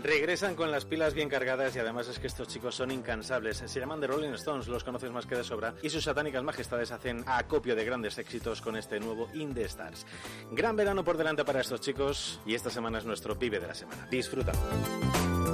Regresan con las pilas bien cargadas y además es que estos chicos son incansables. Se llaman The Rolling Stones, los conoces más que de sobra, y sus satánicas majestades hacen acopio de grandes éxitos con este nuevo In The Stars. Gran verano por delante para estos chicos y esta semana es nuestro Vive de la Semana. Disfrútalo.